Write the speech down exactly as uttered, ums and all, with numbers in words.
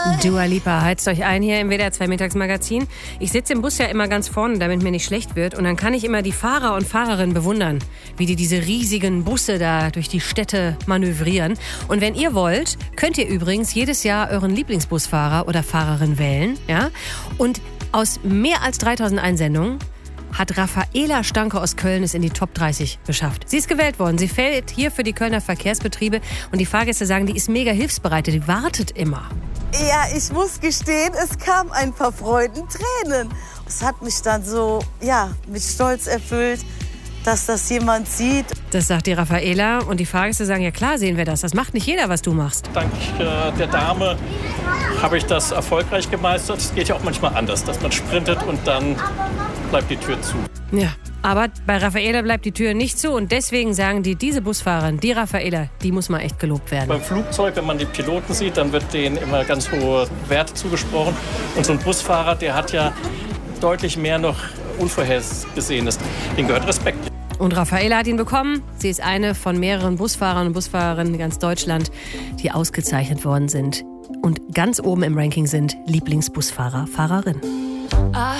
Dua Lipa heizt euch ein hier im W D R zwei Mittagsmagazin. Ich sitze im Bus ja immer ganz vorne, damit mir nicht schlecht wird. Und dann kann ich immer die Fahrer und Fahrerinnen bewundern, wie die diese riesigen Busse da durch die Städte manövrieren. Und wenn ihr wollt, könnt ihr übrigens jedes Jahr euren Lieblingsbusfahrer oder Fahrerin wählen. Ja? Und aus mehr als dreitausend Einsendungen hat Raffaela Stanke aus Köln es in die Top dreißig geschafft. Sie ist gewählt worden. Sie fährt hier für die Kölner Verkehrsbetriebe. Und die Fahrgäste sagen, die ist mega hilfsbereit. Die wartet immer. Ja, ich muss gestehen, es kam ein paar Freudentränen. Es hat mich dann so, ja, mit Stolz erfüllt, dass das jemand sieht. Das sagt die Raffaela. Und die Fahrgäste sagen, ja klar sehen wir das. Das macht nicht jeder, was du machst. Dank äh, der Dame habe ich das erfolgreich gemeistert. Es geht ja auch manchmal anders, dass man sprintet und dann bleibt die Tür zu. Ja, aber bei Raffaela bleibt die Tür nicht zu. Und deswegen sagen die, diese Busfahrerin, die Raffaela, die muss mal echt gelobt werden. Beim Flugzeug, wenn man die Piloten sieht, dann wird denen immer ganz hohe Werte zugesprochen. Und so ein Busfahrer, der hat ja deutlich mehr noch Unvorhergesehenes. Dem gehört Respekt. Und Raffaela hat ihn bekommen. Sie ist eine von mehreren Busfahrern und Busfahrerinnen in ganz Deutschland, die ausgezeichnet worden sind und ganz oben im Ranking sind Lieblingsbusfahrer, Fahrerin. I